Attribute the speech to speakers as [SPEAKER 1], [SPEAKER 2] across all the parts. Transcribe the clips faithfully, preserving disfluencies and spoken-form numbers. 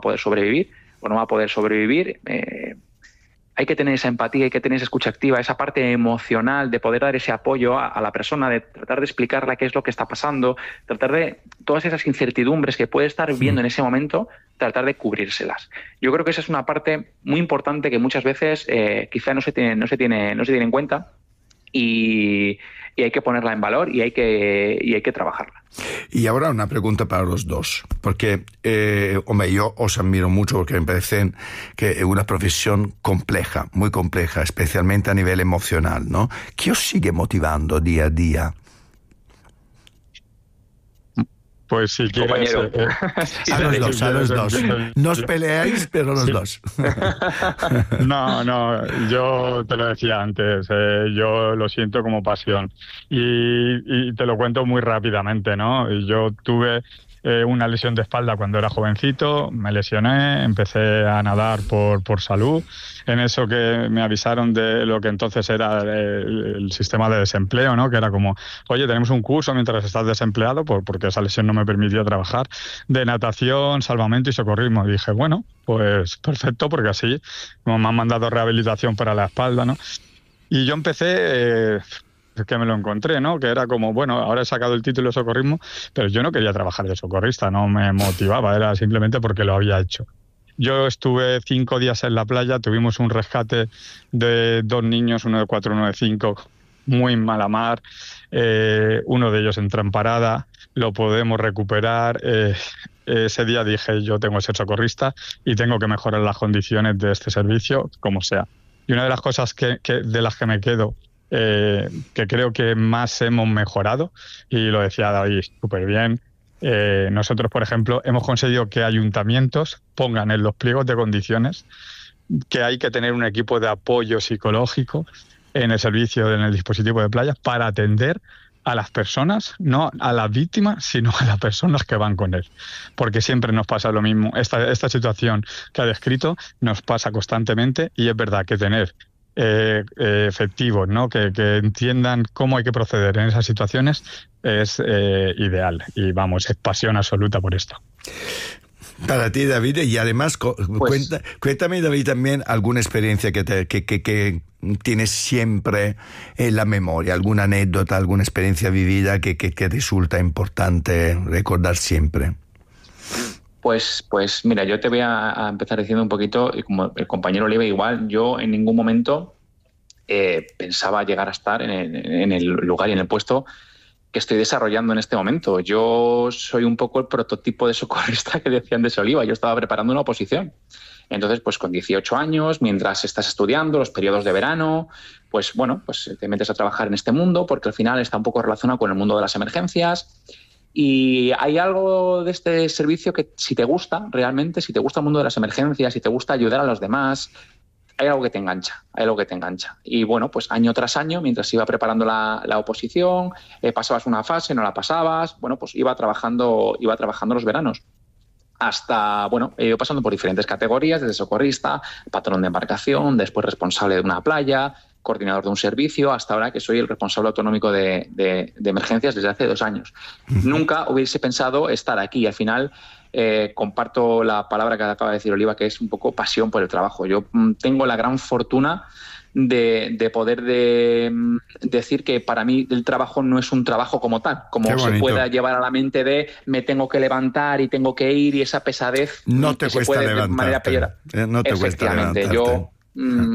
[SPEAKER 1] poder sobrevivir o no va a poder sobrevivir. Eh, hay que tener esa empatía, hay que tener esa escucha activa, esa parte emocional de poder dar ese apoyo a, a la persona, de tratar de explicarle qué es lo que está pasando, tratar de todas esas incertidumbres que puede estar viendo en ese momento, tratar de cubrírselas. Yo creo que esa es una parte muy importante que muchas veces eh, quizá no se tiene, no se tiene, no se tiene en cuenta y, y hay que ponerla en valor y hay que, y hay que trabajarla.
[SPEAKER 2] Y ahora una pregunta para los dos, porque, eh, hombre, yo os admiro mucho porque me parece que es una profesión compleja, muy compleja, especialmente a nivel emocional, ¿no? ¿Qué os sigue motivando día a día?
[SPEAKER 3] Pues si quieres...
[SPEAKER 1] Compañero.
[SPEAKER 3] Eh,
[SPEAKER 2] eh. A los dos, a los dos. No os peleáis, pero los sí. dos.
[SPEAKER 3] No, no, yo te lo decía antes, eh, yo lo siento como pasión. Y, y te lo cuento muy rápidamente, ¿no? Yo tuve eh, una lesión de espalda cuando era jovencito, me lesioné, empecé a nadar por, por salud. En eso que me avisaron de lo que entonces era el, el sistema de desempleo, ¿no? Que era como, oye, tenemos un curso mientras estás desempleado, por, porque esa lesión no me permitía trabajar, de natación, salvamento y socorrismo. Y dije, bueno, pues perfecto, porque así como me han mandado rehabilitación para la espalda, ¿no? Y yo empecé... Eh, que me lo encontré, ¿no? Que era como, bueno, ahora he sacado el título de socorrismo, pero yo no quería trabajar de socorrista, no me motivaba, era simplemente porque lo había hecho. Yo estuve cinco días en la playa, tuvimos un rescate de dos niños, uno de cuatro, uno de cinco, muy en mala mar, eh, uno de ellos entró en parada, lo podemos recuperar. Eh, ese día dije, yo tengo que ser socorrista y tengo que mejorar las condiciones de este servicio, como sea. Y una de las cosas que, que, de las que me quedo, Eh, que creo que más hemos mejorado, y lo decía David súper bien, eh, nosotros, por ejemplo, hemos conseguido que ayuntamientos pongan en los pliegos de condiciones que hay que tener un equipo de apoyo psicológico en el servicio, en el dispositivo de playas, para atender a las personas, no a las víctimas, sino a las personas que van con él. Porque siempre nos pasa lo mismo. Esta, esta situación que ha descrito nos pasa constantemente, y es verdad que tener Eh, eh, efectivos, ¿no? Que, que entiendan cómo hay que proceder en esas situaciones es eh, ideal, y vamos, es pasión absoluta por esto.
[SPEAKER 2] Para ti, David, y además pues, cuenta, cuéntame, David, también alguna experiencia que, te, que, que, que tienes siempre en la memoria, alguna anécdota, alguna experiencia vivida que, que, que resulta importante recordar siempre.
[SPEAKER 1] Pues, pues mira, yo te voy a, a empezar diciendo un poquito, y como el compañero Oliva igual, yo en ningún momento eh, pensaba llegar a estar en el, en el lugar y en el puesto que estoy desarrollando en este momento. Yo soy un poco el prototipo de socorrista que decía Andrés Oliva. Yo estaba preparando una oposición. Entonces, pues con dieciocho años, mientras estás estudiando, los periodos de verano, pues bueno, pues te metes a trabajar en este mundo, porque al final está un poco relacionado con el mundo de las emergencias. Y hay algo de este servicio que, si te gusta realmente, si te gusta el mundo de las emergencias, si te gusta ayudar a los demás, hay algo que te engancha, hay algo que te engancha. Y bueno, pues año tras año, mientras iba preparando la, la oposición, eh, pasabas una fase, no la pasabas, bueno, pues iba trabajando, iba trabajando los veranos. Hasta, bueno, he ido pasando por diferentes categorías, desde socorrista, patrón de embarcación, después responsable de una playa, coordinador de un servicio, hasta ahora que soy el responsable autonómico de, de, de emergencias desde hace dos años. Uh-huh. Nunca hubiese pensado estar aquí. Al final eh, comparto la palabra que acaba de decir Oliva, que es un poco pasión por el trabajo. Yo mm, tengo la gran fortuna de, de poder de, de decir que para mí el trabajo no es un trabajo como tal, como se pueda llevar a la mente de me tengo que levantar y tengo que ir, y esa pesadez
[SPEAKER 2] no te
[SPEAKER 1] que
[SPEAKER 2] cuesta
[SPEAKER 1] se puede
[SPEAKER 2] levantarte.
[SPEAKER 1] De manera peyorativa.
[SPEAKER 2] Eh, no te
[SPEAKER 1] Efectivamente,
[SPEAKER 2] cuesta levantarte.
[SPEAKER 1] Yo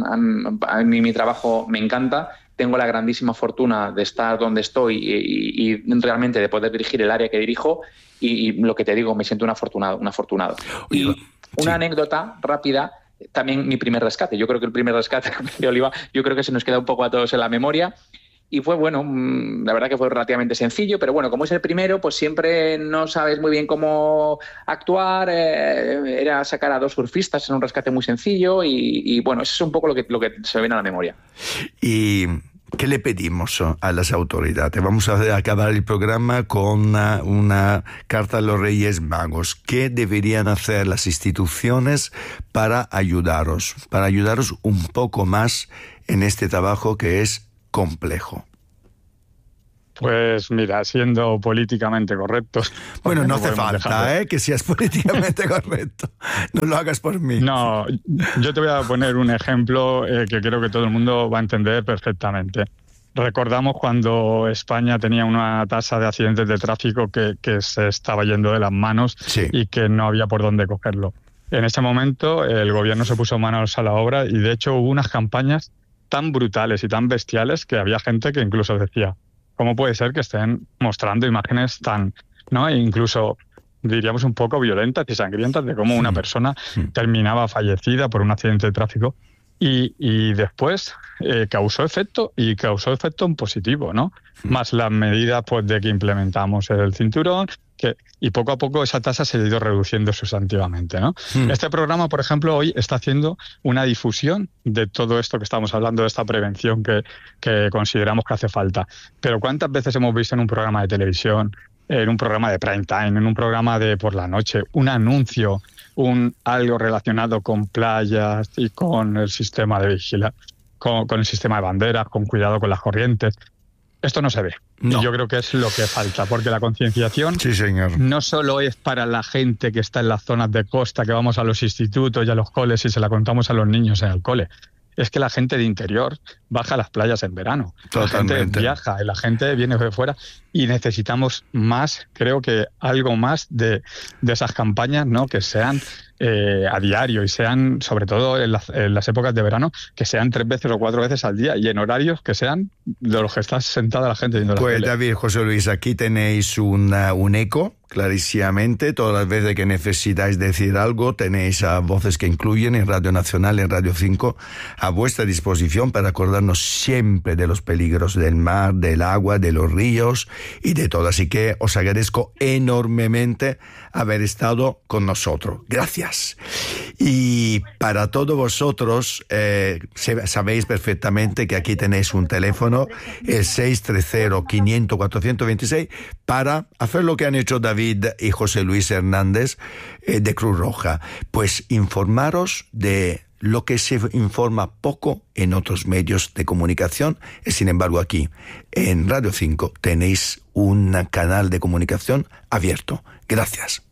[SPEAKER 1] A, a mí mi trabajo me encanta, tengo la grandísima fortuna de estar donde estoy y, y, y realmente de poder dirigir el área que dirijo, y, y lo que te digo, me siento un afortunado, un afortunado. Y
[SPEAKER 2] Oye,
[SPEAKER 1] una
[SPEAKER 2] sí.
[SPEAKER 1] anécdota rápida, también mi primer rescate, yo creo que el primer rescate de Oliva, yo creo que se nos queda un poco a todos en la memoria. Y fue, bueno, la verdad que fue relativamente sencillo, pero bueno, como es el primero, pues siempre no sabes muy bien cómo actuar. Eh, era sacar a dos surfistas en un rescate muy sencillo y, y bueno, eso es un poco lo que, lo que se me viene a la memoria.
[SPEAKER 2] ¿Y qué le pedimos a las autoridades? Vamos a acabar el programa con una, una carta a los Reyes Magos. ¿Qué deberían hacer las instituciones para ayudaros, para ayudaros un poco más en este trabajo que es complejo?
[SPEAKER 3] Pues mira, siendo políticamente correctos...
[SPEAKER 2] Bueno, no hace falta, ¿eh? Que seas políticamente correcto. No lo hagas por mí.
[SPEAKER 3] No, yo te voy a poner un ejemplo eh, que creo que todo el mundo va a entender perfectamente. Recordamos cuando España tenía una tasa de accidentes de tráfico que, que se estaba yendo de las manos, sí, y que no había por dónde cogerlo. En ese momento el gobierno se puso manos a la obra y de hecho hubo unas campañas tan brutales y tan bestiales que había gente que incluso decía: ¿cómo puede ser que estén mostrando imágenes tan, ¿no? E incluso diríamos un poco violentas y sangrientas de cómo una persona terminaba fallecida por un accidente de tráfico? Y, y después eh, causó efecto, y causó efecto en positivo, ¿no? Más las medidas pues de que implementamos el cinturón, que, y poco a poco esa tasa se ha ido reduciendo sustantivamente, ¿no? Mm. Este programa, por ejemplo, hoy está haciendo una difusión de todo esto que estamos hablando, de esta prevención que, que consideramos que hace falta. Pero ¿cuántas veces hemos visto en un programa de televisión, en un programa de prime time, en un programa de por la noche, un anuncio, un algo relacionado con playas y con el sistema de vigilancia, con, con el sistema de banderas, con cuidado con las corrientes? Esto no se ve. No. Y yo creo que es lo que falta, porque la concienciación,
[SPEAKER 2] sí, señor,
[SPEAKER 3] no solo es para la gente que está en las zonas de costa, que vamos a los institutos y a los coles y se la contamos a los niños en el cole. Es que la gente de interior baja a las playas en verano.
[SPEAKER 2] Totalmente.
[SPEAKER 3] La gente viaja y la gente viene de fuera, y necesitamos más, creo que algo más de, de esas campañas, ¿no? Que sean eh, a diario y sean, sobre todo en las, en las épocas de verano, que sean tres veces o cuatro veces al día y en horarios que sean de los que está sentada la gente viendo la
[SPEAKER 2] Pues
[SPEAKER 3] tele.
[SPEAKER 2] David, José Luis, aquí tenéis una, un eco, clarísimamente. Todas las veces que necesitáis decir algo, tenéis a voces que incluyen en Radio Nacional, en Radio cinco, a vuestra disposición para acordarnos siempre de los peligros del mar, del agua, de los ríos y de todo. Así que os agradezco enormemente haber estado con nosotros. Gracias. Y para todos vosotros, eh, sabéis perfectamente que aquí tenéis un teléfono, el seis tres cero, quinientos, cuatrocientos veintiséis, para hacer lo que han hecho David y José Luis Hernández eh, de Cruz Roja. Pues informaros de lo que se informa poco en otros medios de comunicación. Y sin embargo, aquí en Radio cinco tenéis un canal de comunicación abierto. Gracias.